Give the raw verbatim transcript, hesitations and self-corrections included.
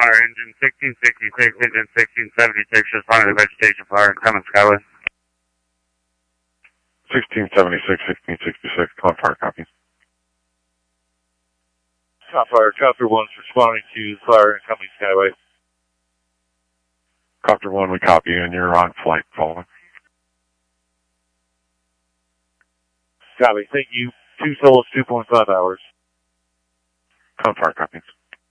fire, engine sixteen sixty-six, engine sixteen seventy-six, responding to vegetation fire, coming Skyway. sixteen seventy-six, sixteen sixty-six, come fire, copy. Fire, Copter one's responding to fire incoming Skyway. Copter one, we copy you, and you're on flight following. Copy, thank you. Two solos, two point five hours. Come fire, copy.